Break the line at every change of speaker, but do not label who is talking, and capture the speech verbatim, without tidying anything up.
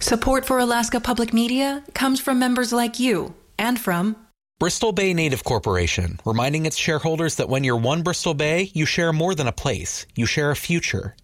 Support for Alaska Public Media comes from members like you and from
Bristol Bay Native Corporation, reminding its shareholders that when you're one Bristol Bay, you share more than a place, you share a future.